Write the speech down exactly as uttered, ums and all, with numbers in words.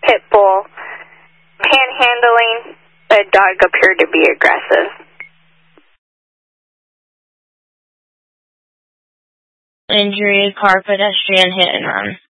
pit bull. Panhandling. The dog appeared to be aggressive. Injury, car pedestrian hit and run.